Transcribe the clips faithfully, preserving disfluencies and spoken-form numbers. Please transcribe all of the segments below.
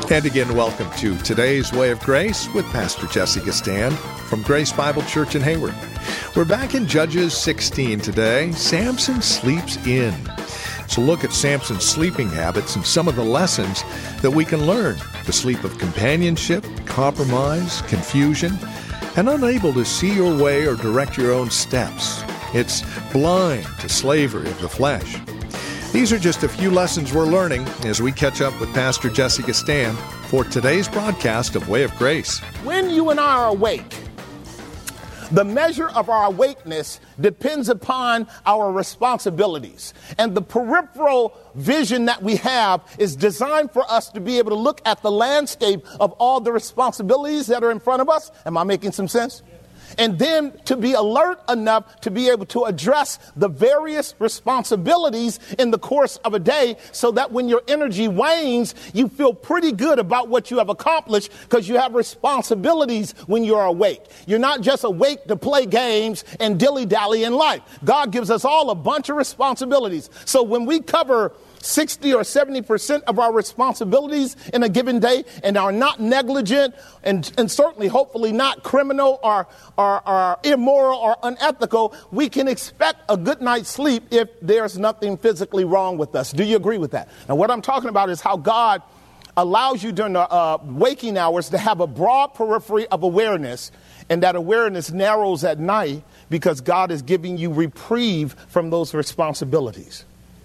And again, welcome to today's Way of Grace with Pastor Jesse Gastan from Grace Bible Church in Hayward. We're back in Judges sixteen today. Samson sleeps in. So look at Samson's sleeping habits and some of the lessons that we can learn. The sleep of companionship, compromise, confusion, and unable to see your way or direct your own steps. It's blind to slavery of the flesh. These are just a few lessons we're learning as we catch up with Pastor Jesse Gastan for today's broadcast of Way of Grace. When you and I are awake, the measure of our awakeness depends upon our responsibilities. And the peripheral vision that we have is designed for us to be able to look at the landscape of all the responsibilities that are in front of us. Am I making some sense? And then to be alert enough to be able to address the various responsibilities in the course of a day so that when your energy wanes, you feel pretty good about what you have accomplished because you have responsibilities when you're awake. You're not just awake to play games and dilly-dally in life. God gives us all a bunch of responsibilities. So when we cover sixty or seventy percent of our responsibilities in a given day and are not negligent and, and certainly hopefully not criminal or, or, or immoral or unethical, we can expect a good night's sleep if there's nothing physically wrong with us. Do you agree with that? Now, what I'm talking about is how God allows you during the uh, waking hours to have a broad periphery of awareness, and that awareness narrows at night because God is giving you reprieve from those responsibilities.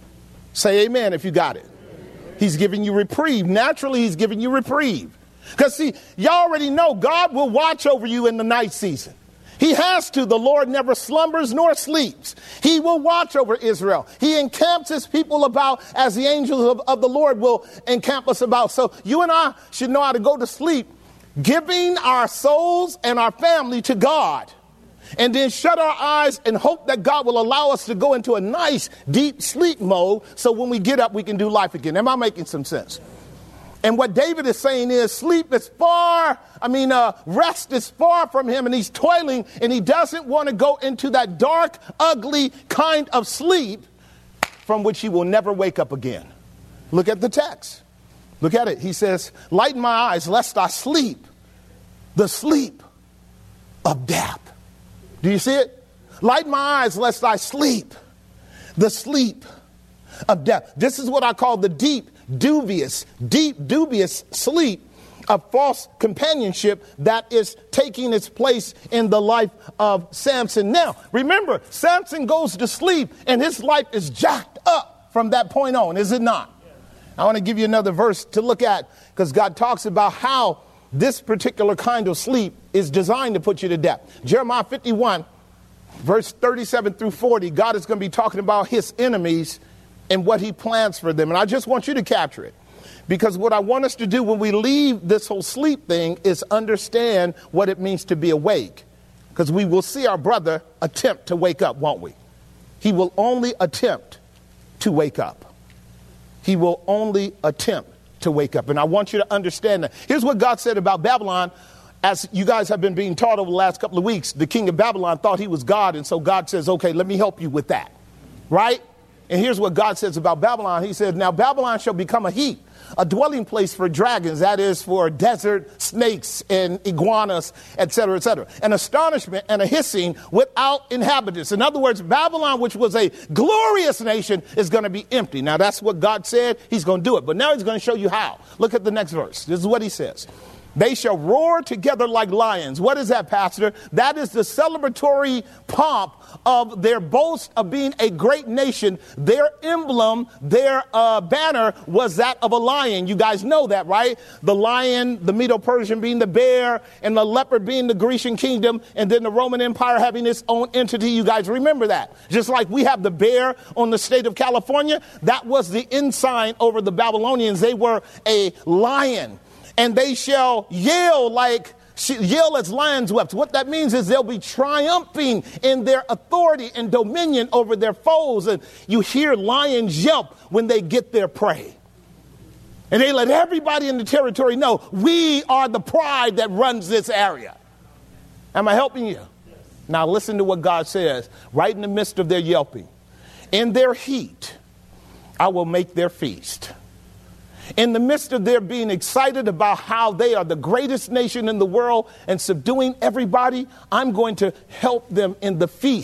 Say amen if you got it. He's giving you reprieve. Naturally, he's giving you reprieve. Because, see, you already know God will watch over you in the night season. He has to. The Lord never slumbers nor sleeps. He will watch over Israel. He encamps his people about as the angels of, of the Lord will encamp us about. So you and I should know how to go to sleep, giving our souls and our family to God. And then shut our eyes and hope that God will allow us to go into a nice, deep sleep mode so when we get up, we can do life again. Am I making some sense? And what David is saying is sleep is far, I mean, uh, rest is far from him, and he's toiling, and he doesn't want to go into that dark, ugly kind of sleep from which he will never wake up again. Look at the text. Look at it. He says, lighten my eyes lest I sleep the sleep of death. Do you see it? Light my eyes lest I sleep the sleep of death. This is what I call the deep, dubious, deep, dubious sleep of false companionship that is taking its place in the life of Samson. Now, remember, Samson goes to sleep and his life is jacked up from that point on, is it not? I want to give you another verse to look at because God talks about how this particular kind of sleep is designed to put you to death. Jeremiah fifty-one, verse thirty-seven through forty, God is going to be talking about his enemies and what he plans for them. And I just want you to capture it. Because what I want us to do when we leave this whole sleep thing is understand what it means to be awake. Because we will see our brother attempt to wake up, won't we? He will only attempt to wake up. He will only attempt to wake up. And I want you to understand that. Here's what God said about Babylon. As you guys have been being taught over the last couple of weeks, the king of Babylon thought he was God. And so God says, okay, let me help you with that. Right? And here's what God says about Babylon. He says, now Babylon shall become a heap, a dwelling place for dragons, that is for desert snakes and iguanas, et cetera, et cetera. An astonishment and a hissing without inhabitants. In other words, Babylon, which was a glorious nation, is going to be empty. Now, that's what God said. He's going to do it. But now he's going to show you how. Look at the next verse. This is what he says. They shall roar together like lions. What is that, Pastor? That is the celebratory pomp of their boast of being a great nation. Their emblem, their uh, banner was that of a lion. You guys know that, right? The lion, the Medo-Persian being the bear, and the leopard being the Grecian kingdom, and then the Roman Empire having its own entity. You guys remember that. Just like we have the bear on the state of California, that was the ensign over the Babylonians. They were a lion. And they shall yell like, yell as lions wept. What that means is they'll be triumphing in their authority and dominion over their foes. And you hear lions yelp when they get their prey. And they let everybody in the territory know we are the pride that runs this area. Am I helping you? Yes. Now listen to what God says right in the midst of their yelping. In their heat, I will make their feast. In the midst of their being excited about how they are the greatest nation in the world and subduing everybody, I'm going to help them in the feast.